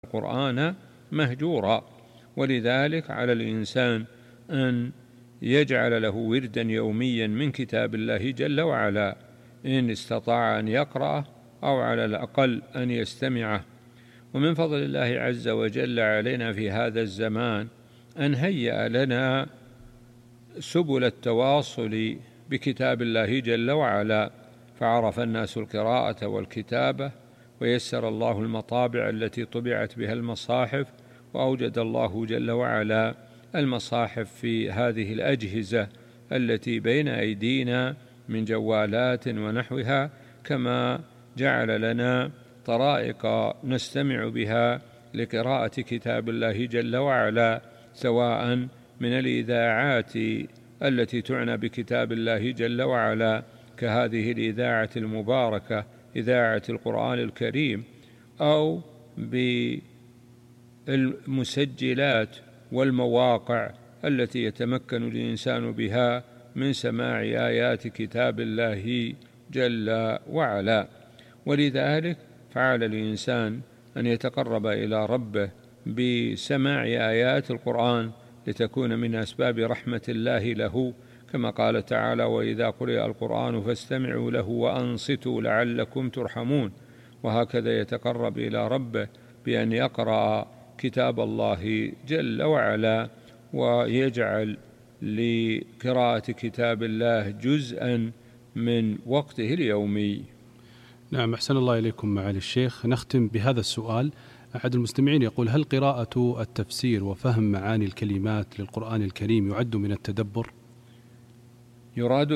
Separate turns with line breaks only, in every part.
القرآن مهجورا. ولذلك على الإنسان أن يجعل له وردا يوميا من كتاب الله جل وعلا، إن استطاع أن يقرأه أو على الأقل أن يستمعه. ومن فضل الله عز وجل علينا في هذا الزمان أن هيأ لنا سبل التواصل بكتاب الله جل وعلا، فعرف الناس القراءة والكتابة، ويسر الله المطابع التي طبعت بها المصاحف، وأوجد الله جل وعلا المصاحف في هذه الأجهزة التي بين أيدينا من جوالات ونحوها، كما جعل لنا طرائق نستمع بها لقراءة كتاب الله جل وعلا، سواء من الإذاعات التي تعنى بكتاب الله جل وعلا كهذه الإذاعة المباركة إذاعة القرآن الكريم، أو بالمسجلات والمواقع التي يتمكن الإنسان بها من سماع آيات كتاب الله جل وعلا. ولذلك فعلى الإنسان أن يتقرب إلى ربه بسماع آيات القرآن لتكون من أسباب رحمة الله له، كما قال تعالى: وإذا قرئ القرآن فاستمعوا له وأنصتوا لعلكم ترحمون. وهكذا يتقرب إلى ربه بأن يقرأ كتاب الله جل وعلا، ويجعل لقراءة كتاب الله جزءا من وقته اليومي.
نعم، أحسن الله إليكم معالي الشيخ. نختم بهذا السؤال. أحد المستمعين يقول: هل قراءة التفسير وفهم معاني الكلمات للقرآن الكريم يعد من التدبر؟
يراد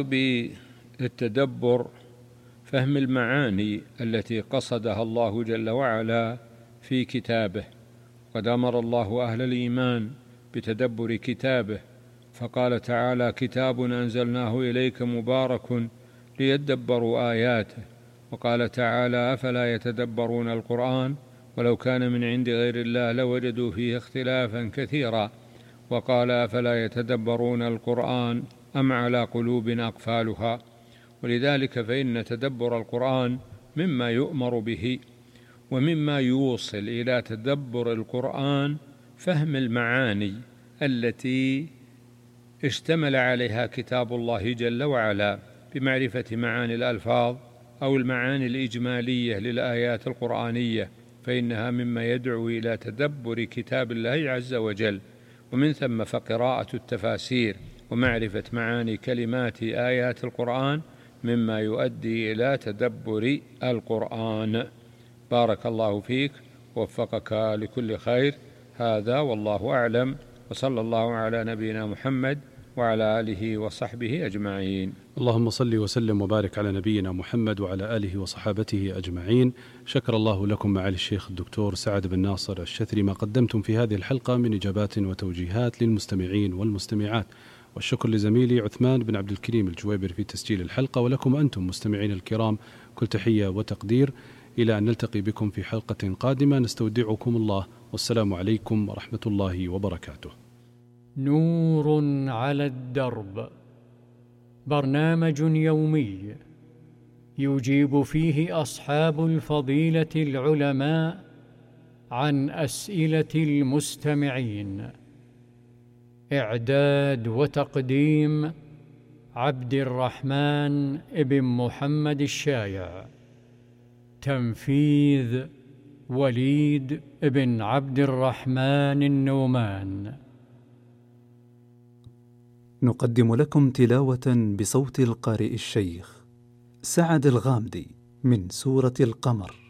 بالتدبر فهم المعاني التي قصدها الله جل وعلا في كتابه، قد أمر الله أهل الإيمان بتدبر كتابه، فقال تعالى: كتاب أنزلناه إليك مبارك ليدبروا آياته. وقال تعالى: أفلا يتدبرون القرآن ولو كان من عند غير الله لوجدوا فيه اختلافا كثيرا. وقال: أفلا يتدبرون القرآن أم على قلوب أقفالها. ولذلك فإن تدبر القرآن مما يؤمر به، ومما يوصل إلى تدبر القرآن فهم المعاني التي اشتمل عليها كتاب الله جل وعلا، بمعرفة معاني الألفاظ أو المعاني الإجمالية للآيات القرآنية، فإنها مما يدعو إلى تدبر كتاب الله عز وجل. ومن ثم فقراءة التفاسير ومعرفة معاني كلمات آيات القرآن مما يؤدي إلى تدبر القرآن. بارك الله فيك، ووفقك لكل خير. هذا والله أعلم، وصلى الله على نبينا محمد وعلى آله وصحبه أجمعين.
اللهم صل وسلم وبارك على نبينا محمد وعلى آله وصحابته أجمعين. شكر الله لكم معالي الشيخ الدكتور سعد بن ناصر الشثري ما قدمتم في هذه الحلقة من إجابات وتوجيهات للمستمعين والمستمعات، والشكر لزميلي عثمان بن عبد الكريم الجويبر في تسجيل الحلقة، ولكم أنتم مستمعين الكرام كل تحية وتقدير. إلى أن نلتقي بكم في حلقة قادمة نستودعكم الله، والسلام عليكم ورحمة الله وبركاته.
نور على الدرب، برنامج يومي يجيب فيه أصحاب الفضيلة العلماء عن أسئلة المستمعين. إعداد وتقديم عبد الرحمن ابن محمد الشايع. تنفيذ وليد ابن عبد الرحمن النومان.
نقدم لكم تلاوة بصوت القارئ الشيخ سعد الغامدي من سورة القمر.